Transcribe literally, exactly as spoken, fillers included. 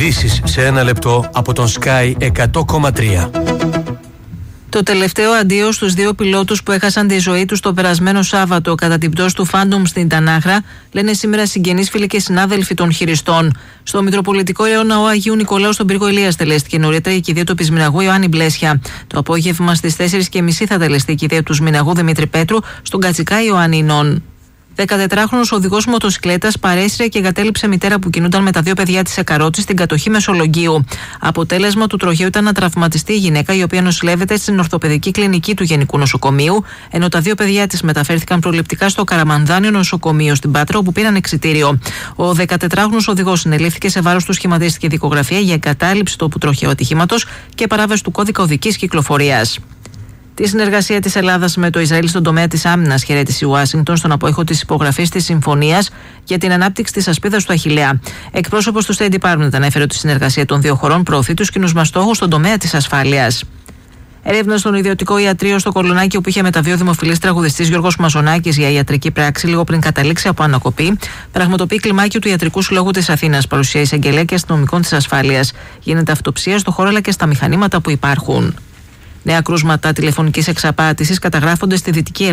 Ειδήσεις σε ένα λεπτό από τον Sky εκατό κόμμα τρία. Το τελευταίο αντίο στους δύο πιλότους που έχασαν τη ζωή τους το περασμένο Σάββατο κατά την πτώση του Phantom στην Τανάχρα, λένε σήμερα συγγενείς, φίλοι και συνάδελφοι των χειριστών. Στο Μητροπολιτικό Ιερό Ναό Αγίου Νικολάου στον πύργο Ηλίας τελέστηκε νωρίτερα η κηδεία του Πισμηναγού Ιωάννη Μπλέσια. Το απόγευμα στις τέσσερις και μισή θα τελεστεί η κηδεία του Σμηναγού Δημήτρη Πέτρου στον Κατσικά Ιωαννινών. δεκατετράχρονος οδηγός μοτοσικλέτας παρέσυρε και εγκατέλειψε μητέρα που κινούνταν με τα δύο παιδιά της σε καρότσι στην κατοχή Μεσολογγίου. Αποτέλεσμα του τροχαίου ήταν να τραυματιστεί η γυναίκα, η οποία νοσηλεύεται στην ορθοπαιδική κλινική του Γενικού Νοσοκομείου, ενώ τα δύο παιδιά της μεταφέρθηκαν προληπτικά στο Καραμανδάνιο Νοσοκομείο στην Πάτρα, όπου πήραν εξιτήριο. Ο δεκατετράχρονος οδηγός συνελήφθηκε, σε βάρος του σχηματίστηκε δικογραφία για εγκατάλειψη τόπου τροχαίου ατυχήματος και παράβαση του κώδικα οδικής κυκλοφορίας. Τη συνεργασία της Ελλάδας με το Ισραήλ στον τομέα της άμυνας χαιρέτησε η Ουάσιγκτον στον απόϊχο της υπογραφής της συμφωνίας για την ανάπτυξη της ασπίδας του Αχιλλέα. Εκπρόσωπος του State Department ανέφερε ότι η συνεργασία των δύο χωρών προωθεί τους κοινούς μας στόχους στον τομέα της ασφάλειας. Έρευνα στον ιδιωτικό ιατρείο στο Κολονάκι, όπου είχε μεταβεί ο δημοφιλής τραγουδιστής Γιώργος Μαζονάκης για ιατρική πράξη λίγο πριν καταλήξει από ανακοπή, πραγματοποιεί κλιμάκιο του Ιατρικού Συλλόγου της Αθήνας, παρουσία εισαγγελέα και αστυνομικών της ασφάλειας. Γίνεται αυτοψία στο χώρο αλλά και στα μηχανήματα που υπάρχουν. Νέα κρούσματα τηλεφωνικής εξαπάτησης καταγράφονται στη Δυτική